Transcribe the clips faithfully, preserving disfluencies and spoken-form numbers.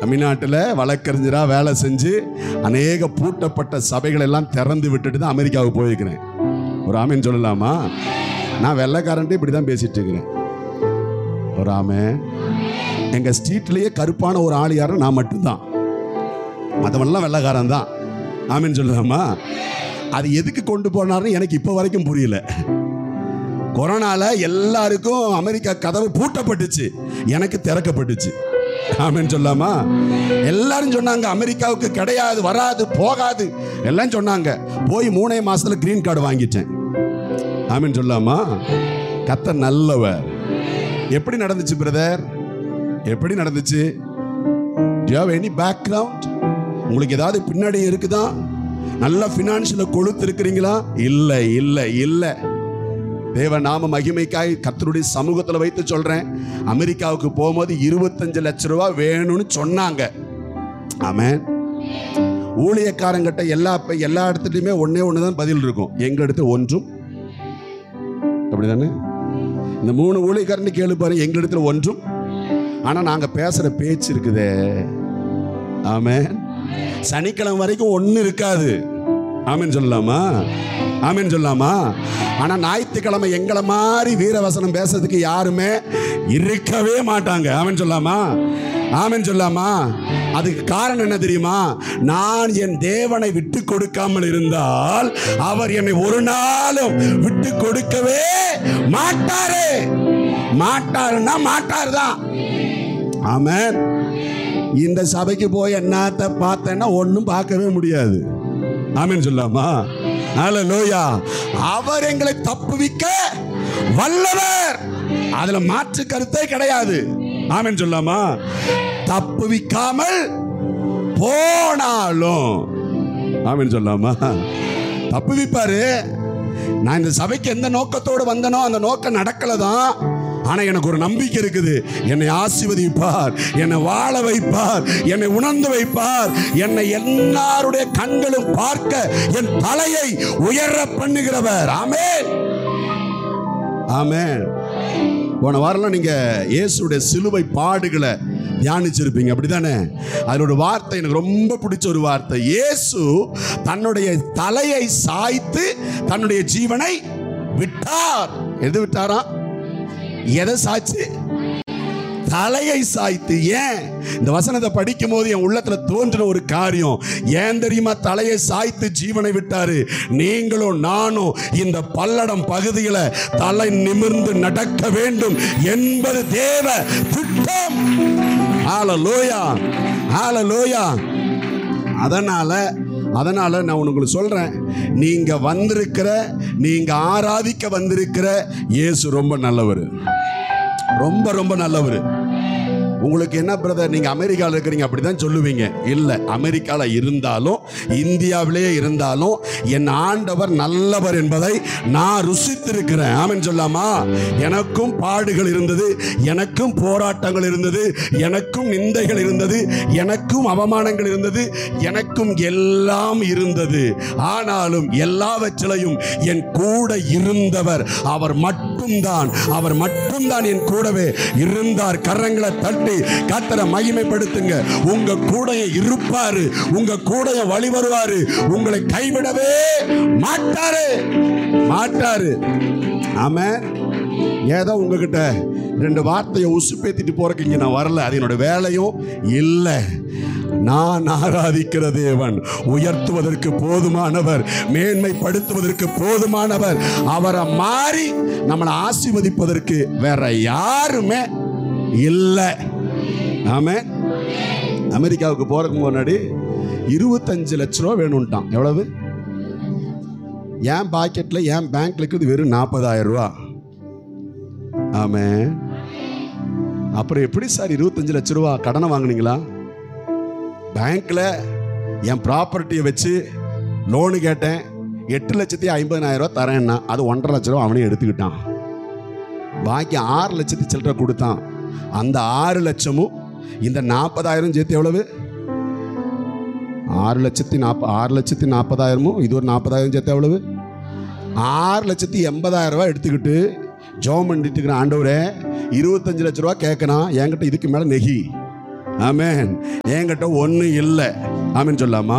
தமிழ்நாட்டில் வழக்கறிஞராக வேலை செஞ்சு அநேக பூட்டப்பட்ட சபைகள் எல்லாம் திறந்து விட்டுட்டு தான் அமெரிக்காவுக்கு போயிருக்கிறேன். ஒரு ஆமேன்னு சொல்லலாமா? நான் வெள்ளைக்காரன்ட்டு இப்படி தான் பேசிட்டு இருக்கிறேன். ஒரு ஆமே. எங்கள் ஸ்ட்ரீட்லேயே கருப்பான ஒரு ஆள் யாரும் நான் மட்டும்தான், மற்றவெல்லாம் வெள்ளைக்காரன் தான். ஆமேன்னு சொல்லலாமா? அது எதுக்கு கொண்டு போனார்னு எனக்கு இப்போ வரைக்கும் புரியல. கொரோனால எல்லாருக்கும் அமெரிக்கா கதவு பூட்டப்பட்டுச்சு, எனக்கு திறக்கப்பட்டுச்சு. ஆமென் சொல்லாமா? எல்லாரும் சொன்னாங்க அமெரிக்காவுக்கு கிடையாது, வராது, போகாது எல்லாம் சொன்னாங்க. போய் மூணே மாசத்துல கிரீன் கார்டு வாங்கிட்டேன். ஆமென் சொல்லாமா? கர்த்தர் நல்லவர். எப்படி நடந்துச்சு பிரதர்? எப்படி நடந்துச்சு? Do you have any background? உங்களுக்கு ஏதாவது பின்னாடி இருக்குதா? நல்ல பினான்சியல கொழுத்து இருக்கிறீங்களா? இல்லை இல்லை இல்லை. தேவ நாம மகிமைக்காய் கர்த்தருடைய சமூகத்தில் வைத்து சொல்றேன், அமெரிக்காவுக்கு போகும்போது இருபத்தஞ்சு லட்சம் ரூபாய் வேணும்னு சொன்னாங்க. ஆமென். ஊழியக்காரங்கிட்ட எல்லா எல்லா இடத்துலையுமே ஒன்னே ஒண்ணுதான் பதில் இருக்கும், எங்க இடத்துல ஒன்றும். அப்படிதானே? இந்த மூணு ஊழியக்காரன்னு கேளு பாருங்க, எங்க இடத்துல ஒன்றும். ஆனா நாங்க பேசுற பேச்சு இருக்குதே. ஆமென். சனிக்கிழமை வரைக்கும் ஒண்ணு இருக்காது. ஆமென் சொல்லலாமா? ஆமென் சொல்லலாமா? ஆனா ஞாயிற்றுக்கிழமை எங்களை மாதிரி வீரவசனம் பேசுறதுக்கு யாருமே இருக்கவே மாட்டாங்க. ஆமென் சொல்லாமா? ஆமென் சொல்லாமா? அதுக்கு காரணம் என்ன தெரியுமா? நான் என் தேவனை விட்டு கொடுக்காமல் இருந்தால் அவர் என்னை ஒரு நாளும் விட்டு கொடுக்கவே மாட்டாரு. மாட்டாருன்னா மாட்டாரு தான். ஆமென். இந்த சபைக்கு போய் என்னத்தை பார்த்தேன்னா ஒன்னும் பார்க்கவே முடியாது. ஆமென் சொல்லாமா? ஹல்லேலூயா. அவர் எங்களை தப்புவிக்க வல்லவர், அதுல மாற்று கருத்தே கிடையாது. ஆமென் சொல்லாமா? தப்புவிக்காமல் போனாலும் ஆமென் சொல்லாமா? தப்புவிப்பாரு. நான் இந்த சபைக்கு எந்த நோக்கத்தோடு வந்தனோ அந்த நோக்கம் நடக்கலதான். ஆனா எனக்கு ஒரு நம்பிக்கை இருக்குது, என்னை ஆசீர்வதிப்பார், என்னை வாழ வைப்பார், என்னை உணர்ந்து வைப்பார், என்னை எல்லாருடைய கண்களும் பார்க்க என் தலையை உயர பண்ணுகிறவர். ஆமென். ஆமென். போன வாரம் நீங்க இயேசுடைய சிலுவை பாடுகளை தியானிச்சிருப்பீங்க, அப்படிதானே? அதோட வார்த்தை எனக்கு ரொம்ப பிடிச்ச ஒரு வார்த்தை. இயேசு தன்னுடைய தலையை சாய்த்து தன்னுடைய ஜீவனை விட்டார். எது விட்டாரா? எதை சாய்ச்சு? தலையை சாய்த்து. ஏன்? இந்த வசனத்தை படிக்கும் போது என் உள்ளத்துல தோன்றின ஒரு காரியம், ஏன் தெரியுமா தலையை சாய்த்து ஜீவனை விட்டாரு? நீங்களும் நானும் இந்த பல்லடம் பகுதியில தலை நிமிர்ந்து நடக்க வேண்டும் என்பது தேவ திட்டம். ஹல்லேலூயா, ஹல்லேலூயா. அதனால அதனால நான் உங்களுக்கு சொல்றேன், நீங்க வந்திருக்கிற, நீங்க ஆராதிக்க வந்திருக்கிற இயேசு ரொம்ப நல்லவர், ரொம்ப ரொம்ப நல்லவர். உங்களுக்கு என்ன பிரதர், நீங்க அமெரிக்காவில் இருக்கிறீங்க அப்படிதான் சொல்லுவீங்க. இல்லை, அமெரிக்காவில் இருந்தாலும் இந்தியாவிலேயே இருந்தாலும் என் ஆண்டவர் நல்லவர் என்பதை நான் ருசித்திருக்கிறேன். ஆமென் சொல்லாமா? எனக்கும் பாடுகள் இருந்தது, எனக்கும் போராட்டங்கள் இருந்தது, எனக்கும் நிந்தைகள் இருந்தது, எனக்கும் அவமானங்கள் இருந்தது, எனக்கும் எல்லாம் இருந்தது. ஆனாலும் எல்லாவற்றிலையும் என் கூட இருந்தவர் அவர் மட்டும்தான், அவர் மட்டும்தான் என் கூடவே இருந்தார். கரங்களை தட்டி கர்த்தரை மகிமைப்படுத்துங்க. உங்க கூட இருப்பாரு, உங்க கூட வழி வருவாரு, உங்களை கைவிடவே மாட்டாரு, மாட்டாரு. ஆமென். ஏதோ உங்ககிட்ட ரெண்டு வார்த்தையை உசுப்பேத்திட்டு போறதுக்கு இங்க நான் வரல, அது என்னோட வேலையும் இல்லை. நான் ஆராதிக்கிற தேவன் உயர்த்துவதற்கு போதுமானவர், மேன்மைப்படுத்துவதற்கு போதுமானவர். அவரை மாறி நம்மளை ஆசீர்வதிப்பதற்கு வேற யாருமே இல்லை. ஆமென். அமெரிக்காவுக்கு போறதுக்கு முன்னாடி இருபத்தஞ்சு லட்சம் ரூபா வேணும்ட்டான். எவ்வளவு? என் பாக்கெட்ல என் பேங்க்ல இருக்குது வெறும் நாற்பதாயிரம் ரூபா. ஆமென். அப்புறம் எப்படி சார் இருபத்தஞ்சு லட்சம் ரூபா கடனை வாங்கினீங்களா? பேங்க்ல என் ப்ராப்பர்ட்டியை வச்சு லோனு கேட்டேன், எட்டு லட்சத்தி ஐம்பதாயிரம் ரூபா தரேன்னா அது ஒன்றரை லட்சம் ரூபா அவனே எடுத்துக்கிட்டான். பாக்கி ஆறு லட்சத்தி சில்லறை கொடுத்தான். அந்த ஆறு லட்சமும் இந்த நாற்பதாயிரம் சேர்த்து எவ்வளவு? ஆறு லட்சத்தி நாற்ப ஆறு லட்சத்தி நாற்பதாயிரமும் இது ஒரு நாற்பதாயிரம் சேர்த்து எவ்வளவு? ஆறு லட்சத்தி எண்பதாயிரம் ரூபாய் எடுத்துக்கிட்டு ஜோம் பண்ணிட்டு இருக்கிற ஆண்டவரே இருபத்தஞ்சு லட்ச ரூபா கேட்கணும், என்கிட்ட இதுக்கு மேலே நெகி ஆமென். என்கிட்ட ஒண்ணு இல்லை. ஆமென் சொல்லாமா?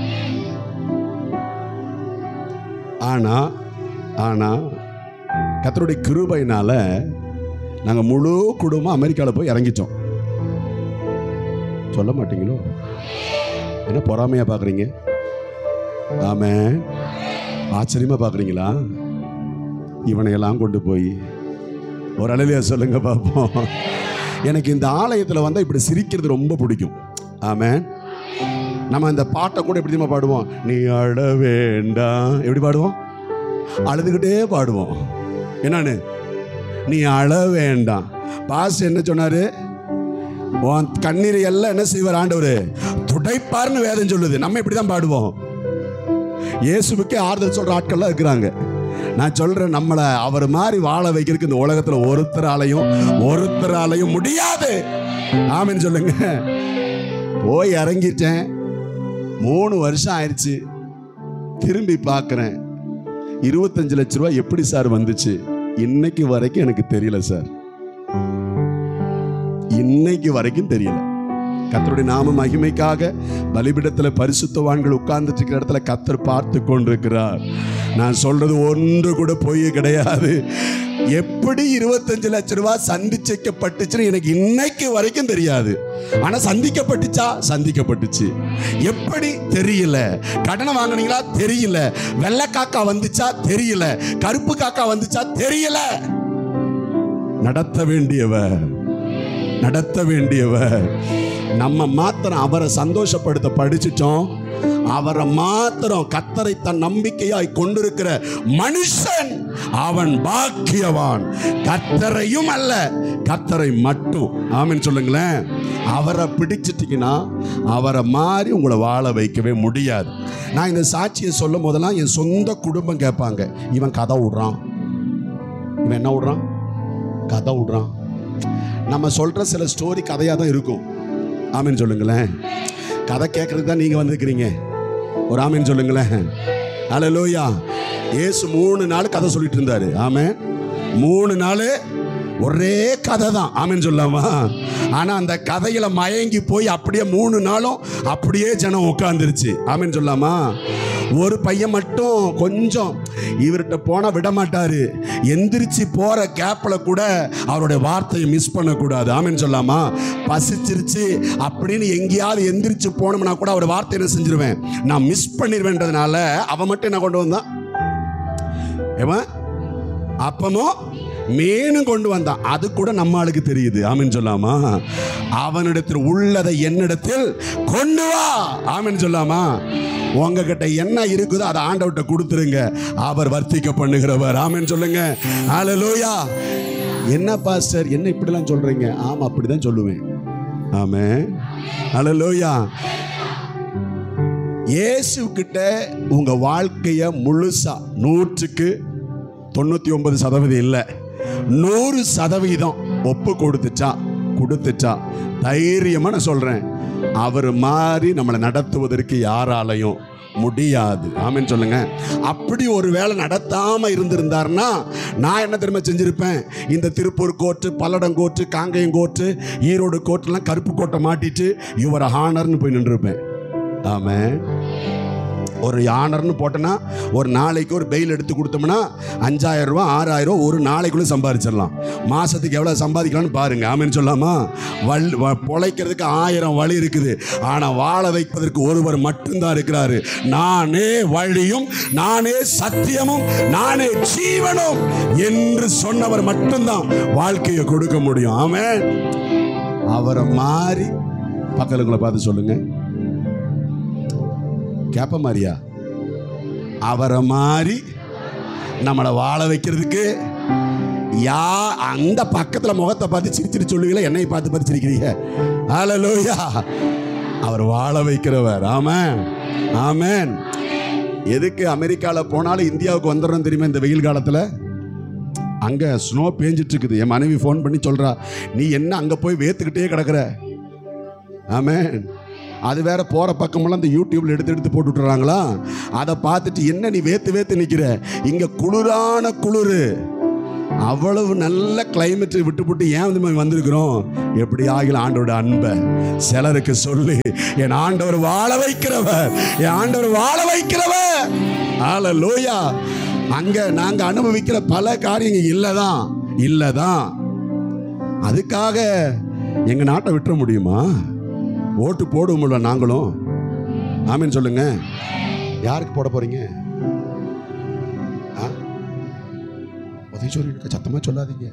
ஆனா ஆனா கர்த்தருடைய கிருபையினால நாங்க முழு குடும்பம் அமெரிக்காவில் போய் இறங்கிட்டோம். சொல்ல மாட்டீங்களோ? என்ன பொறாமையா பாக்குறீங்க? ஆமென். ஆச்சரியமா பாக்குறீங்களா? இவனையெல்லாம் கொண்டு போய் ஒரு அழலியா சொல்லுங்க பார்ப்போம். எனக்கு இந்த ஆலயத்தில் வந்தால் இப்படி சிரிக்கிறது ரொம்ப பிடிக்கும். ஆமென். நம்ம இந்த பாட்டை கூட எப்படி தெரியுமா பாடுவோம்? நீ அழ வேண்டாம். எப்படி பாடுவோம்? அழுதுகிட்டே பாடுவோம். என்னன்னு? நீ அழ வேண்டாம். பாஸ் என்ன சொன்னாரு? உன் கண்ணீரை எல்லாம் என்ன செய்வார் ஆண்டவர்? துடைப்பார்னு வேதம் சொல்லுது. நம்ம இப்படி தான் பாடுவோம். இயேசுவுக்கே ஆறுதல் சொல்ற ஆட்கள்லாம் இருக்கிறாங்க. நான் சொல்றேன், நம்மளை அவர் மாதிரி வாழ வைக்கிறதுக்கு இந்த உலகத்தில் ஒருத்தராலையும் ஒருத்தராலையும் முடியாது. ஆமென் சொல்லுங்க. போய் இறங்கிட்டேன். மூணு வருஷம் ஆயிடுச்சு. திரும்பி பார்க்குறேன், இருபத்தஞ்சு லட்ச ரூபாய் எப்படி சார் வந்துச்சு? இன்னைக்கு வரைக்கும் எனக்கு தெரியல சார். இன்னைக்கு வரைக்கும் தெரியல. கர்த்தருடைய நாம மகிமைக்காக பலிபீடத்தில் பரிசுத்தவான்கள் உட்கார்ந்துட்டு இருக்கிற இடத்துல கர்த்தர் பார்த்து கொண்டிருக்கிறார். நான் சொல்றது ஒன்று கூட பொய் கிடையாது. எப்படி இருபத்தஞ்சு லட்சம் ரூபாய் சந்திக்கப்பட்டுச்சுன்னு எனக்கு இன்னைக்கு வரைக்கும் தெரியாது. ஆனா சந்திக்கப்பட்டுச்சா? சந்திக்கப்பட்டுச்சு. எப்படி? தெரியல. கடனை வாங்கினீங்களா? தெரியல. வெள்ளை காக்கா வந்துச்சா? தெரியல. கருப்பு காக்கா வந்துச்சா? தெரியல. நடத்த வேண்டியவர் நடத்த வேண்டியவர் நம்ம மாத்திரம் அவரை சந்தோஷப்படுத்த படிச்சிட்டோம். அவரை மாத்திரம் கர்த்தரை தன் நம்பிக்கையாய் கொண்டிருக்கிற மனுஷன் அவன் பாக்கியவான். கர்த்தரையும் அல்ல, கர்த்தரை மட்டும். ஆமென் சொல்லுங்களேன். அவரை பிடிச்சிட்டீங்கன்னா அவரை மாதிரி உங்களை வாழ வைக்கவே முடியாது. நான் இந்த சாட்சியை சொல்லும் போதெல்லாம் என் சொந்த குடும்பம் கேட்பாங்க, இவன் கதை விடுறான், இவன் என்ன விடுறான்? கதை விடுறான். நம்ம சொல்ற சில ஸ்டோரி கதையாக தான் இருக்கும். ஆமென் சொல்லுங்களேன். கதை கேட்கறதுக்கு தான் நீங்க வந்திருக்கிறீங்க. ஒரு ஆமென் சொல்லுங்களேன். ஹல்லேலூயா. இயேசு மூணு நாள் கதை சொல்லிட்டு இருந்தாரு. ஆமென். மூணு நாள் ஒரே கதை தான். ஆமென் சொல்லாமா? ஆனா அந்த கதையில மயங்கி போய் அப்படியே மூணு நாளும் அப்படியே ஜனம் உட்கார்ந்துருச்சு. ஆமென் சொல்லாமா? ஒரு பையன் மட்டும் கொஞ்சம் இவர்கிட்ட போனா விட மாட்டாரு. எந்திரிச்சு போற கேப்ல கூட அவருடைய வார்த்தையை மிஸ் பண்ணக்கூடாது. ஆமென் சொல்லாமா? பசிச்சிருச்சு அப்படின்னு எங்கேயாவது எந்திரிச்சு போனோம்னா கூட அவர் வார்த்தை என்ன செஞ்சிருவேன், நான் மிஸ் பண்ணிடுவேன்றதுனால அவன் மட்டும் என்ன கொண்டு வந்தான்? ஏவன் அப்பமும் மீனும் கொண்டு வந்தான். அது கூட நம்ம ஆளுக்கு தெரியுது. ஆமென் சொல்லாமா? அவனிடத்தில் உள்ளதை என்னிடத்தில் கொண்டு வா. ஆமென் சொல்லாமா? உங்ககிட்ட என்ன இருக்குதோ அதை ஆண்டவர்கிட்ட கொடுத்துருங்க. அவர் வர்த்திக்க பண்ணுகிறவர். ஆமென் சொல்லுங்க. ஹல்லேலூயா. என்ன பாஸ்டர் என்ன இப்படிலாம் சொல்றீங்க? ஆமா, அப்படிதான் சொல்லுவேன். ஆமென். ஹல்லேலூயா. இயேசு கிட்ட உங்க வாழ்க்கைய முழுசா நூற்றுக்கு தொண்ணூத்தி ஒன்பது சதவீதம் இல்லை, நூறு சதவீதம் ஒப்பு கொடுத்துச்சா கொடுத்துச்சா தைரியமா நான் சொல்றேன், அவர் மாதிரி நம்மளை நடத்துவதற்கு யாராலையும் முடியாது. ஆமென் சொல்லுங்க. அப்படி ஒரு வேளை நடத்தாம இருந்திருந்தார்னா நான் என்ன தெரியுமா செஞ்சிருப்பேன்? இந்த Tiruppur court, Palladam court, Kangeyam court, Erode கோர்ட்டுலாம் கருப்பு கோட்டை மாட்டிட்டு யுவர் ஹானர்னு போய் நின்றுருப்பேன். ஆமென். ஒரு ஆனர்னு போட்டோன்னா ஒரு நாளைக்கு ஒரு பெயில் எடுத்து கொடுத்தோம்னா அஞ்சாயிரம் ரூபா ஆறாயிரம் ரூபா ஒரு நாளைக்குள்ளே சம்பாதிச்சிடலாம். மாதத்துக்கு எவ்வளோ சம்பாதிக்கலாம்னு பாருங்க. ஆமென் சொல்லாமா? வல் பொழைக்கிறதுக்கு ஆயிரம் வழி இருக்குது. ஆனால் வாழ வைப்பதற்கு ஒருவர் மட்டும்தான் இருக்கிறாரு. நானே வழியும் நானே சத்தியமும் நானே ஜீவனும் என்று சொன்னவர் மட்டும்தான் வாழ்க்கையை கொடுக்க முடியும். ஆமென். அவரை மாறி பக்கத்துங்களை பார்த்து சொல்லுங்க, கேப்ப மாதிரியா? அவரை மாதிரி நம்மளை வாழ வைக்கிறதுக்கு யா அந்த பக்கத்தில் முகத்தை பார்த்து சிரிச்சிட்டு சொல்லுவீங்களா? என்னை பார்த்து பார்த்து சிரிக்கிறீங்க? ஹல்லேலூயா. அவர் வாழ வைக்கிறவர். ஆமென். ஆமென். எதுக்கு அமெரிக்காவில் போனாலும் இந்தியாவுக்கு வந்துடுறோம் தெரியுமா? இந்த வெயில் காலத்தில் அங்கே ஸ்னோ பேஞ்சிட்டு இருக்குது. என் மனைவி ஃபோன் பண்ணி சொல்கிறா, நீ என்ன அங்கே போய் வேத்துக்கிட்டே கிடக்குற? ஆமென். அது வேற போகிற பக்கமெல்லாம் இந்த யூடியூப்ல எடுத்து எடுத்து போட்டு விட்டுறாங்களா? அதை பார்த்துட்டு என்ன நீ வேத்து வேத்து நிற்கிற? இங்கே குளிரான குளிர். அவ்வளவு நல்ல கிளைமேட் விட்டு விட்டு ஏன் வந்து வந்திருக்கிறோம்? எப்படி ஆகிலும் ஆண்டவரோட அன்பை சிலருக்கு சொல்லி, என் ஆண்டவர் வாழ வைக்கிறவர், என் ஆண்டவர் வாழ வைக்கிறவர். ஹல்லேலூயா. அங்க நாங்க அனுபவிக்கிற பல காரியங்கள் இல்லதான் இல்லதான் அதுக்காக எங்க நாட்டை விட்டுற முடியுமா? ஓட்டு போடுவோம்ல நாங்களும். ஆமீன் சொல்லுங்க. யாருக்கு போட போறீங்க? சத்தமா சொல்லாதீங்க.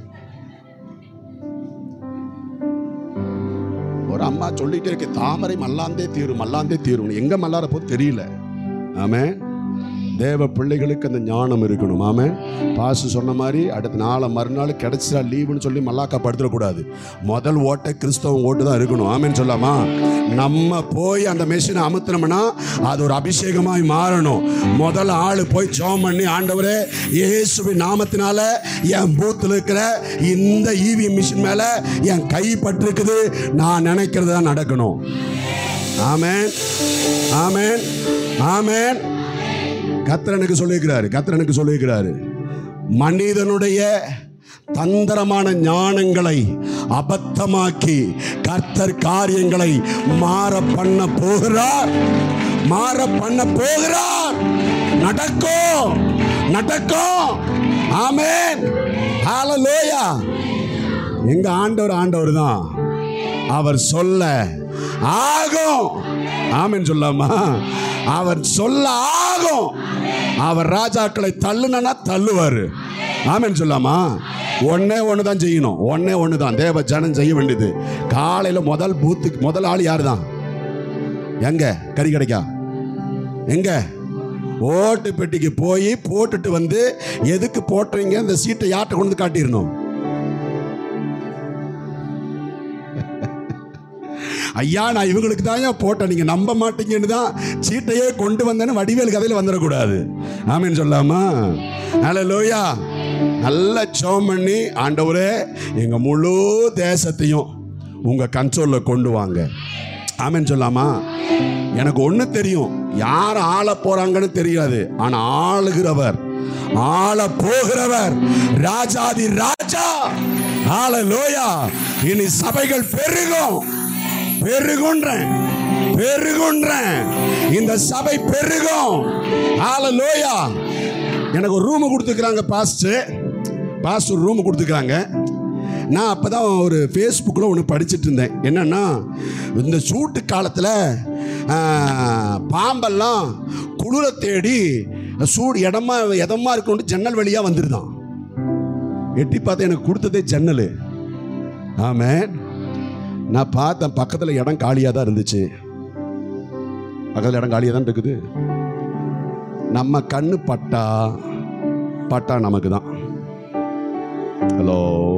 ஒரு அம்மா சொல்லிட்டே இருக்கு, தாமரை மல்லாந்தே தீரும், மல்லாந்தே தீரும். எங்க மல்லார போது தெரியல. ஆமென். தேவ பிள்ளைகளுக்கு அந்த ஞானம் இருக்கணும். ஆமென். பாசு சொன்ன மாதிரி அடுத்த நாளை மறுநாள் கிடைச்சா லீவுன்னு சொல்லி மல்லாக்கா படுத்துடக்கூடாது. முதல் ஓட்டை கிறிஸ்தவ ஓட்டு தான் இருக்கணும். ஆமென் சொல்லாமா? நம்ம போய் அந்த மெஷினை அமுத்தினோம்னா அது ஒரு அபிஷேகமாய் மாறணும். முதல் ஆள் போய் ஜெபம் பண்ணி, ஆண்டவரே இயேசுவின் நாமத்தினால என் பூத்தில் இருக்கிற இந்த ஈவிஎம் மிஷின் மேல என் கை பட்டிருக்குது, நான் நினைக்கிறது தான் நடக்கணும். ஆமென், ஆமென், ஆமென். கர்த்தருக்கு சொல்லியிருக்கிறாரு, கர்த்தருக்கு சொல்லியிருக்கிறாரு, மனிதனுடைய தந்திரமான ஞானங்களை அபத்தமாக்கி கர்த்தர் காரியங்களை மாற பண்ண போகிறார், மாற பண்ண போகிறார். நடக்கும், நடக்கும். ஆமென், ஹல்லேலூயா. எங்க ஆண்டவர் ஆண்டவர் தான், அவர் சொல்ல ஆகும். ஆமென் சொல்லாமா? அவர் சொல்ல ஆகும். அவர் ராஜாக்களை தள்ளுனா தள்ளுவார். ஆமென் சொல்லாமா? ஒன்னே ஒன்று தான் செய்யணும், ஒன்னே ஒன்று தான் தேவ ஜனம் செய்ய வேண்டியது. காலையில் முதல் பூத்துக்கு முதல் ஆள் யார் தான்? எங்க கறி கிடைக்கா? எங்க ஓட்டு பெட்டிக்கு போய் போட்டுட்டு வந்து, எதுக்கு போட்டுறீங்க இந்த சீட்டை யார்கிட்ட கொண்டு வந்து காட்டிடணும். ஐயா நான் இவங்களுக்கு தான் போட்டேன், நீங்க நம்ப மாட்டீங்கன்னு தான் சீட்டையே கொண்டு வந்தேன்னு வடிவேல் கதையில் வந்துடக்கூடாது. ஆமென் சொல்லாமா? ஹல்லேலூயா. நல்ல ஜெபம் பண்ணி, ஆண்டவரே எங்க முழு தேசத்தையும் உங்க கண்ட்ரோல்ல கொண்டு வாங்க. ஆமென் சொல்லாமா? எனக்கு ஒண்ணு தெரியும், யார் ஆள போறாங்கன்னு தெரியாது, ஆனா ஆளுகிறவர், ஆள போகிறவர் ராஜாதி ராஜா. ஹல்லேலூயா. இனி சபைகள் பெருகும், பெருகுன்றேன், பெருகுன்றேன். இந்த சபை பெருகும். ஹல்லேலூயா. எனக்கு ஒரு ரூம் கொடுத்துக்கிறாங்க பாஸ்டர், பாஸ்டர் ரூம் கொடுத்துக்கிறாங்க. நான் அப்போ தான் ஒரு ஃபேஸ்புக்கில் ஒன்று படிச்சுட்டு இருந்தேன். என்னென்னா, இந்த சூட்டு காலத்தில் பாம்பெல்லாம் குளிரை தேடி சூடு இடமா இடமா இருக்கணும் ஜன்னல் வழியாக வந்துருதான். எட்டி பார்த்தா எனக்கு கொடுத்ததே ஜன்னல். ஆமென். நான் பார்த்தேன், பக்கத்தில் இடம் காலியாக தான் இருந்துச்சு. பக்கத்தில் இடம் காலியாக தான் இருக்குது. நம்ம கண்ணு பட்டா பட்டா நமக்கு தான். ஹலோ,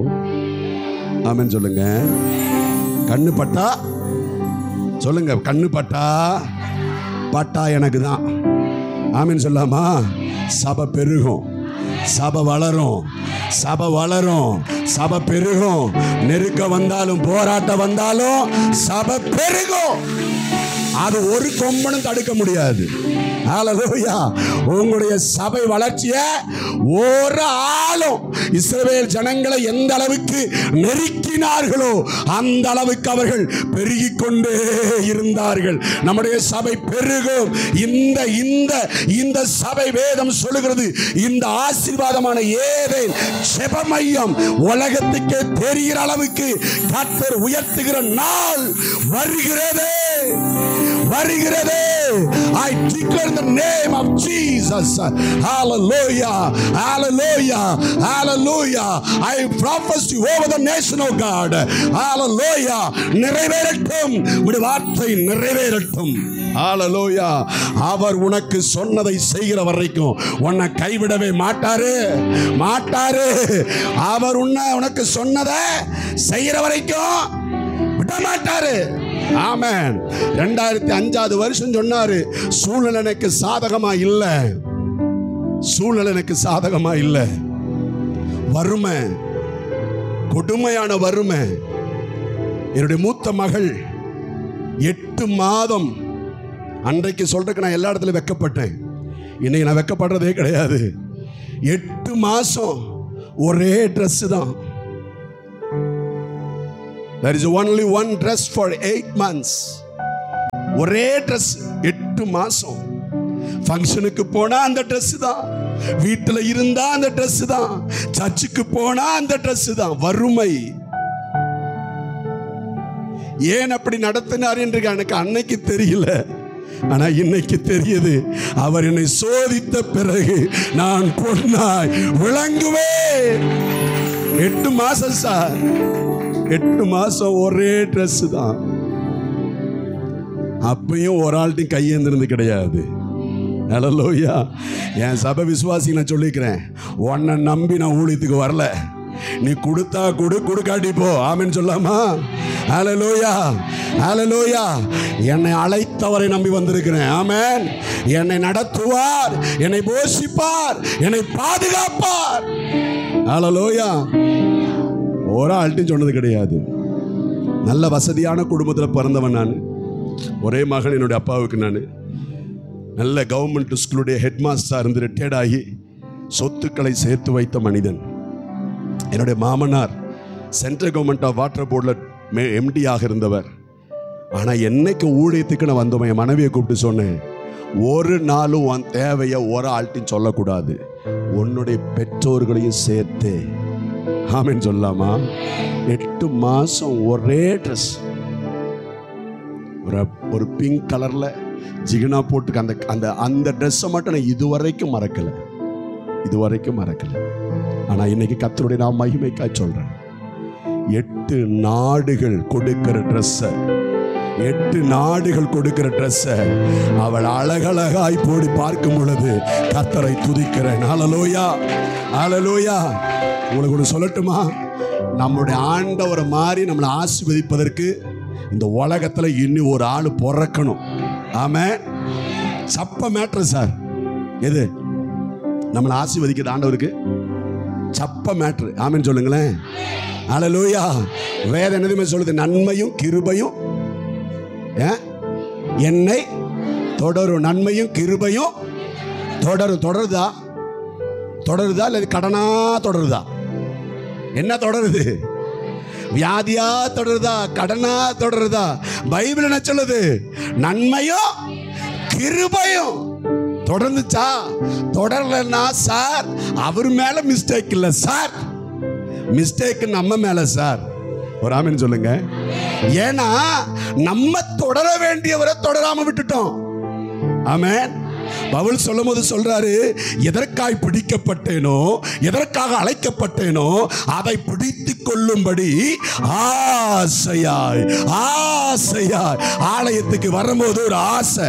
ஆமென் சொல்லுங்க. கண்ணு பட்டா சொல்லுங்க, கண்ணு பட்டா பட்டா எனக்கு தான். ஆமென் சொல்லாமா? சபை பெருகும், சபை வளரும், சபை வளரும், சபை பெருகும். நெருக்க வந்தாலும் போராட்டம் வந்தாலும் சபை பெருகும். அது ஒரு கொம்பனும் தடுக்க முடியாது. ஹல்லேலூயா. உங்களுடைய சபை வளர்ச்சியை ஒரு ஆளும் இஸ்ரவேல் ஜனங்களை எந்த அளவுக்கு நெருக்கினார்களோ அந்த அளவுக்கு அவர்கள் பெருகிக் கொண்டே இருந்தார்கள். நம்முடைய சபை பெருகும். இந்த இந்த இந்த சபை வேதம் சொல்லுகிறது, இந்த ஆசீர்வாதமான ஏதேன் ஜெப மையம் உலகத்துக்கே தெரிகிற அளவுக்கு கர்த்தர் உயர்த்துகிற நாள் வருகிறது, வருகிறது. I declare in the name of Jesus. Hallelujah, hallelujah, hallelujah. I prophesy over the nation, oh God. Hallelujah. நிறைவேறட்டும், உம்முடைய வார்த்தை நிறைவேறட்டும். ஹல்லேலூயா. அவர் உனக்கு சொன்னதை செய்கிற வரைக்கும் உன்னை கைவிடவே மாட்டாரு, மாட்டாரு. அவர் உன்னை உனக்கு சொன்னதை செய்கிற வரைக்கும் விட மாட்டாரு. ஆமென். ரெண்டாயிரத்தி அஞ்சாவது வருஷம் சொன்னாரு, சூழ்நிலை எனக்கு சாதகமா இல்ல, சூழ்நிலை எனக்கு சாதகமா இல்ல, வறுமை, கொடுமையான வறுமை. என்னுடைய மூத்த மகள் எட்டு மாதம், அன்றைக்கு சொல்றதுக்கு நான் எல்லா இடத்துலையும் வெக்கப்பட்டேன், இன்னைக்கு நான் வெக்கப்படுறதே கிடையாது. எட்டு மாசம் ஒரே ட்ரெஸ் தான். There is only one dress for eight months. ஒரே ட்ரெஸ், எட்டு மாசம். ஃபங்க்ஷனுக்கு போனா அந்த ட்ரெஸ் தான், வீட்டில் இருந்தா அந்த ட்ரெஸ் தான், சர்ச்சுக்கு போனா அந்த ட்ரெஸ் தான். வறுமை. ஏன் அப்படி நடத்தினார் என்று எனக்கு அன்னைக்கு தெரியல, ஆனா இன்னைக்கு தெரியுது. அவர் என்னை சோதித்த பிறகு நான் பொன்னாய் விளங்குவேன். எட்டு மாசம் சார், எட்டு மாசம் ஒரே ட்ரெஸ் தான். அப்பயும் ஒரு ஆள்கிட்டையும் கையேந்திருந்து கிடையாது. ஹல்லேலூயா. என் சபை விசுவாசி நான் சொல்லிக்கிறேன், உன்னை நம்பி நான் ஊழியத்துக்கு வரல. நீ கொடுத்தா கொடு, கொடுக்காட்டி போ. ஆமென் சொல்லாமா? ஹல்லேலூயா, ஹல்லேலூயா. என்னை அழைத்தவரை நம்பி வந்திருக்கிறேன். ஆமென். என்னை நடத்துவார், என்னை போஷிப்பார், என்னை பாதுகாப்பார். ஹல்லேலூயா. ஒரு ஆள்கிட்டையும் சொன்னது கிடையாது. நல்ல வசதியான குடும்பத்தில் பிறந்தவன் நான். ஒரே மகன் என்னுடைய அப்பாவுக்கு. நான் நல்ல கவர்மெண்ட் ஸ்கூலுடைய ஹெட் மாஸ்டராக இருந்து ரிட்டையர்ட் ஆகி சொத்துக்களை சேர்த்து வைத்த மனிதன். என்னுடைய மாமனார் சென்ட்ரல் கவர்மெண்ட் ஆஃப் வாட்டர் போர்டில் எம்டியாக இருந்தவர். ஆனால் என்னைக்கு ஊழியத்துக்கு நான் வந்தோம், என் மனைவியை கூப்பிட்டு சொன்னேன், ஒரு நாளும் உன் தேவையை ஒரு ஆள்கிட்டையும் சொல்லக்கூடாது, உன்னுடைய பெற்றோர்களையும் சேர்த்து. ஆமென் சொல்லாமா? எட்டு மாசம் ஒரே ட்ரெஸ், ஒரு ஒரு பிங்க் கலர்ல ஜிகினா போட்டு அந்த அந்த அந்த ட்ரெஸ்ஸை மட்டும் நான் இதுவரைக்கும் மறக்கல, இதுவரைக்கும் மறக்கல. ஆனா இன்னைக்கு கர்த்தருடைய நான் மகிமைக்காய் சொல்றேன், எட்டு நாடுகள் கொடுக்கிற ட்ரெஸ்ஸை, எட்டு நாடுகள் கொடுக்கிற ட்ரெஸ்ஸை அவள் அழகழகாய் போடி பார்க்கும் பொழுது கர்த்தரை துதிக்கிறேன். ஹல்லேலூயா, ஹல்லேலூயா. உங்களுக்கு ஒன்று சொல்லட்டுமா? நம்முடைய ஆண்டவரை மாதிரி நம்மளை ஆசீர்வதிப்பதற்கு இந்த உலகத்தில் இன்னும் ஒரு ஆள் பிறக்கணும். ஆமென். சப்ப மேட்ரு சார். எது நம்மளை ஆசீர்வதிக்கிறது ஆண்டவருக்கு சப்ப மேட்ரு. ஆமென் சொல்லுங்களேன். ஹல்லேலூயா. வேதம் என்னதுமே சொல்லுது, நன்மையும் கிருபையும் என்னை தொடரும், நன்மையும் கிருபையும் தொடரும். தொடருதா? தொடருதா இல்லை கடனா தொடருதா? என்ன தொடருது? வியாதியா தொடருதா? கடனா தொடருதா? பைபிள் என்ன சொல்லுது? நன்மையும் கிருபையும் தொடர்ந்துச்சா? தொடரலன்னா சார் அவர் மேல மிஸ்டேக் இல்லை சார், மிஸ்டேக் நம்ம மேல சார். ஒரு ஆமென் சொல்லுங்க. ஏன்னா நம்ம தொடர வேண்டியவரை தொடராம விட்டுட்டோம். ஆமென். பவுல் சொல்லும் போது சொல்றாரு, எதற்காய் பிடிக்கப்பட்டேனோ, எதற்காக அழைக்கப்பட்டேனோ அதை பிடித்து கொள்ளும்படி ஆசையாய் ஆசையாய். ஆலயத்துக்கு வரும்போது ஒரு ஆசை,